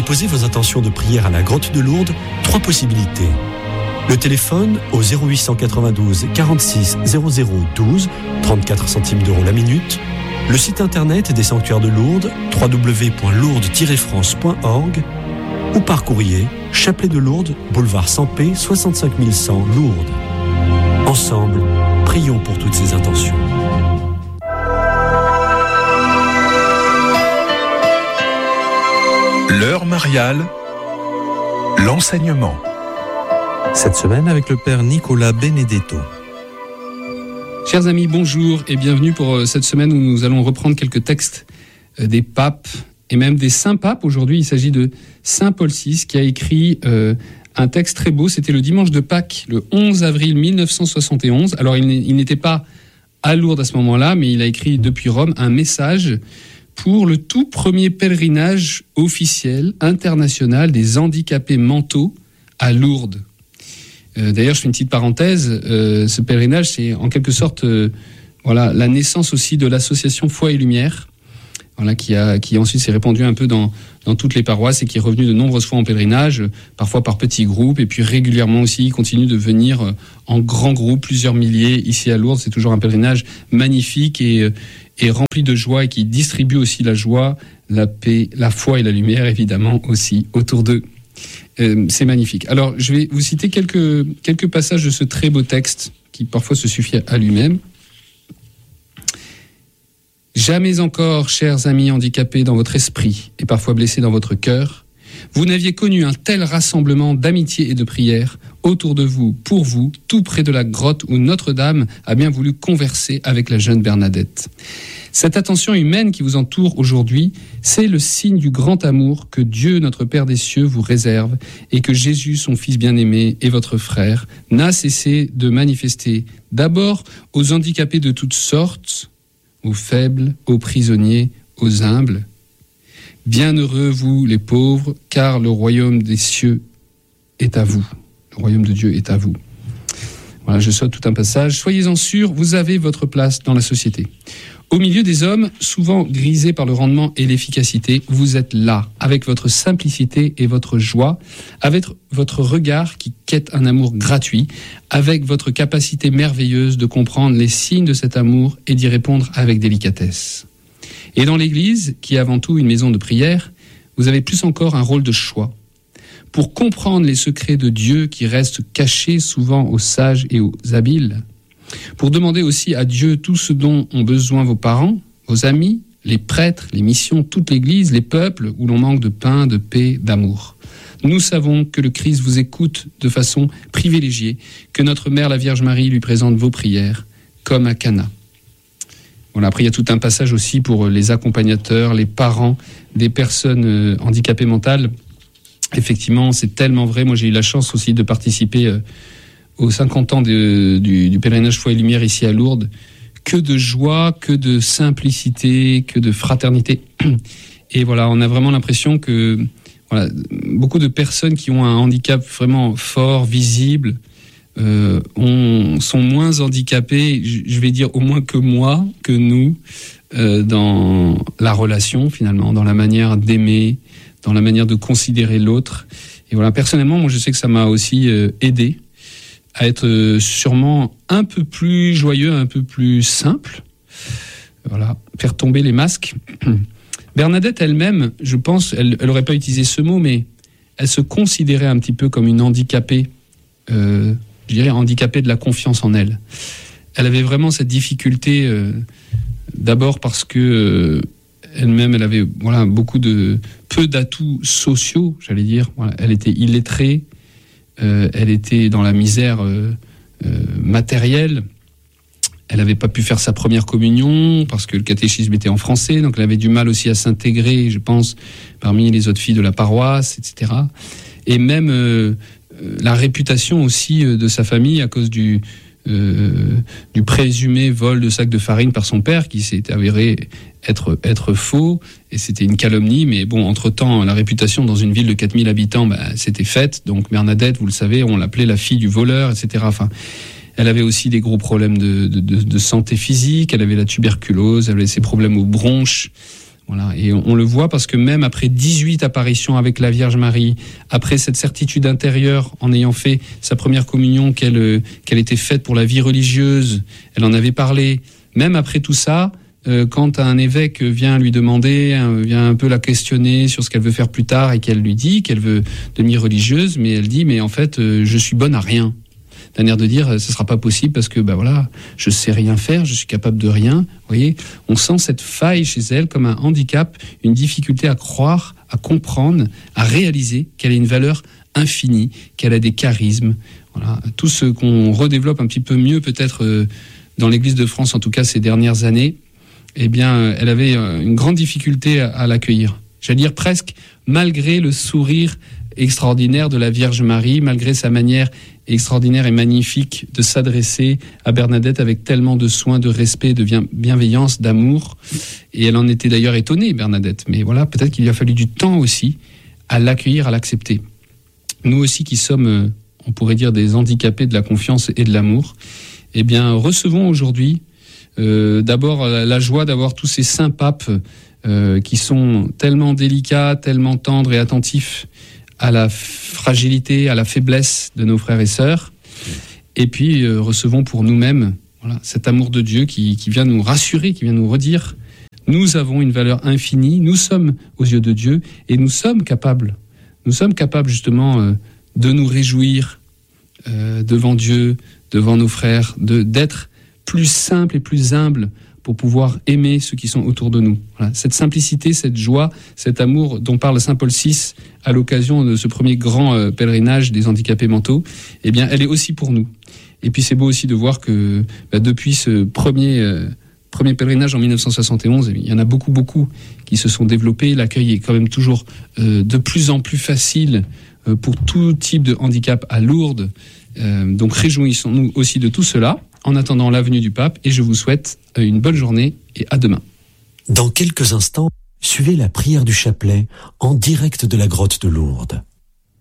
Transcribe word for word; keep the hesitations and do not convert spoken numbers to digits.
déposez vos intentions de prière à la Grotte de Lourdes, trois possibilités. Le téléphone au zéro huit cent quatre-vingt-douze quarante-six zéro zéro douze, trente-quatre centimes d'euros la minute. Le site internet des sanctuaires de Lourdes, w w w point lourdes tiret france point org, ou par courrier, Chapelet de Lourdes, boulevard Sampé, soixante-cinq mille cent, Lourdes. Ensemble, prions pour toutes ces intentions. L'heure mariale, l'enseignement. Cette semaine avec le Père Nicolas Benedetto. Chers amis, bonjour et bienvenue pour cette semaine où nous allons reprendre quelques textes des papes et même des saints papes. Aujourd'hui, il s'agit de Saint Paul six qui a écrit euh, un texte très beau. C'était le dimanche de Pâques, le onze avril mille neuf cent soixante et onze. Alors, il, il n'était pas à Lourdes à ce moment-là, mais il a écrit depuis Rome un message pour le tout premier pèlerinage officiel international des handicapés mentaux à Lourdes. Euh, d'ailleurs, je fais une petite parenthèse, euh, ce pèlerinage, c'est en quelque sorte euh, voilà, la naissance aussi de l'association Foi et Lumière, voilà, qui, a, qui ensuite s'est répandue un peu dans, dans toutes les paroisses et qui est revenue de nombreuses fois en pèlerinage, parfois par petits groupes, et puis régulièrement aussi, il continue de venir en grands groupes, plusieurs milliers, ici à Lourdes. C'est toujours un pèlerinage magnifique et, et rempli de joie et qui distribue aussi la joie, la paix, la foi et la lumière, évidemment, aussi autour d'eux. Euh, c'est magnifique. Alors, je vais vous citer quelques, quelques passages de ce très beau texte qui parfois se suffit à lui-même. Jamais encore, chers amis handicapés dans votre esprit et parfois blessés dans votre cœur, vous n'aviez connu un tel rassemblement d'amitié et de prière autour de vous, pour vous, tout près de la grotte où Notre-Dame a bien voulu converser avec la jeune Bernadette. Cette attention humaine qui vous entoure aujourd'hui, c'est le signe du grand amour que Dieu, notre Père des cieux, vous réserve et que Jésus, son Fils bien-aimé et votre frère, n'a cessé de manifester d'abord aux handicapés de toutes sortes, aux faibles, aux prisonniers, aux humbles. Bienheureux vous les pauvres, car le royaume des cieux est à vous. Le royaume de Dieu est à vous. Voilà, je saute tout un passage. Soyez-en sûrs, vous avez votre place dans la société. Au milieu des hommes, souvent grisés par le rendement et l'efficacité, vous êtes là, avec votre simplicité et votre joie, avec votre regard qui quête un amour gratuit, avec votre capacité merveilleuse de comprendre les signes de cet amour et d'y répondre avec délicatesse. Et dans l'Église, qui est avant tout une maison de prière, vous avez plus encore un rôle de choix. Pour comprendre les secrets de Dieu qui restent cachés souvent aux sages et aux habiles, pour demander aussi à Dieu tout ce dont ont besoin vos parents, vos amis, les prêtres, les missions, toute l'Église, les peuples où l'on manque de pain, de paix, d'amour. Nous savons que le Christ vous écoute de façon privilégiée, que notre Mère, la Vierge Marie, lui présente vos prières, comme à Cana. Voilà, après, il y a tout un passage aussi pour les accompagnateurs, les parents des personnes handicapées mentales. Effectivement, c'est tellement vrai. Moi, j'ai eu la chance aussi de participer euh, aux cinquante ans de, du, du pèlerinage Foi et Lumière ici à Lourdes. Que de joie, que de simplicité, que de fraternité. Et voilà, on a vraiment l'impression que voilà, beaucoup de personnes qui ont un handicap vraiment fort, visible, euh, ont, sont moins handicapées, je vais dire au moins que moi, que nous, euh, dans la relation finalement, dans la manière d'aimer, dans la manière de considérer l'autre. Et voilà, personnellement, moi je sais que ça m'a aussi euh, aidé à être euh, sûrement un peu plus joyeux, un peu plus simple. Voilà, faire tomber les masques. Bernadette elle-même, je pense, elle n'aurait pas utilisé ce mot, mais elle se considérait un petit peu comme une handicapée, euh, je dirais handicapée de la confiance en elle. Elle avait vraiment cette difficulté, euh, d'abord parce que euh, elle-même, elle avait voilà beaucoup de peu d'atouts sociaux, j'allais dire. Voilà, elle était illettrée, euh, elle était dans la misère euh, euh, matérielle. Elle n'avait pas pu faire sa première communion parce que le catéchisme était en français, donc elle avait du mal aussi à s'intégrer, je pense, parmi les autres filles de la paroisse, et cetera. Et même euh, la réputation aussi de sa famille à cause du Euh, du présumé vol de sacs de farine par son père qui s'est avéré être, être faux, et c'était une calomnie, mais bon, entre-temps, la réputation dans une ville de quatre mille habitants, bah, c'était faite, donc Bernadette, vous le savez, on l'appelait la fille du voleur, et cetera. Enfin, elle avait aussi des gros problèmes de, de, de, de santé physique, elle avait la tuberculose, elle avait ses problèmes aux bronches, Voilà, et on, on le voit parce que même après dix-huit apparitions avec la Vierge Marie, après cette certitude intérieure, en ayant fait sa première communion, qu'elle, euh, qu'elle était faite pour la vie religieuse, elle en avait parlé. Même après tout ça, euh, quand un évêque vient lui demander, hein, vient un peu la questionner sur ce qu'elle veut faire plus tard et qu'elle lui dit qu'elle veut devenir religieuse, mais elle dit, mais en fait, euh, je suis bonne à rien. D'un air de dire, ce sera pas possible parce que, bah voilà, je sais rien faire, je suis capable de rien. Vous voyez, on sent cette faille chez elle comme un handicap, une difficulté à croire, à comprendre, à réaliser qu'elle a une valeur infinie, qu'elle a des charismes. Voilà, tout ce qu'on redéveloppe un petit peu mieux peut-être euh, dans l'Église de France, en tout cas ces dernières années. Eh bien, euh, elle avait euh, une grande difficulté à, à l'accueillir. J'allais dire presque malgré le sourire extraordinaire de la Vierge Marie, malgré sa manière extraordinaire et magnifique de s'adresser à Bernadette avec tellement de soin, de respect, de bienveillance, d'amour. Et elle en était d'ailleurs étonnée, Bernadette. Mais voilà, peut-être qu'il lui a fallu du temps aussi à l'accueillir, à l'accepter. Nous aussi qui sommes, on pourrait dire, des handicapés de la confiance et de l'amour, eh bien, recevons aujourd'hui euh, d'abord la joie d'avoir tous ces saints papes euh, qui sont tellement délicats, tellement tendres et attentifs à la fragilité, à la faiblesse de nos frères et sœurs. Et puis, euh, recevons pour nous-mêmes voilà, cet amour de Dieu qui, qui vient nous rassurer, qui vient nous redire nous avons une valeur infinie, nous sommes aux yeux de Dieu et nous sommes capables, nous sommes capables justement euh, de nous réjouir euh, devant Dieu, devant nos frères, de, d'être plus simples et plus humbles pour pouvoir aimer ceux qui sont autour de nous. Voilà. Cette simplicité, cette joie, cet amour dont parle saint Paul six à l'occasion de ce premier grand euh, pèlerinage des handicapés mentaux, eh bien, elle est aussi pour nous. Et puis c'est beau aussi de voir que bah, depuis ce premier, euh, premier pèlerinage en dix-neuf cent soixante et onze, il y en a beaucoup, beaucoup qui se sont développés. L'accueil est quand même toujours euh, de plus en plus facile euh, pour tout type de handicap à Lourdes. Euh, donc réjouissons-nous aussi de tout cela. En attendant la venue du pape, et je vous souhaite une bonne journée et à demain. Dans quelques instants, suivez la prière du chapelet en direct de la grotte de Lourdes.